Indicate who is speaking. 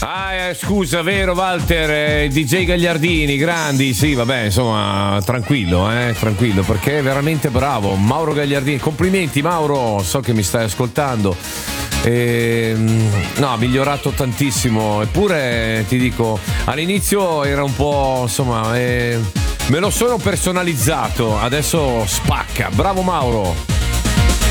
Speaker 1: Scusa, vero Walter, DJ Gagliardini, grandi, sì, vabbè, insomma, tranquillo, perché è veramente bravo. Mauro Gagliardini, complimenti Mauro, so che mi stai ascoltando. No, ha migliorato tantissimo, eppure ti dico, all'inizio era un po', insomma, me lo sono personalizzato, adesso spacca, bravo Mauro.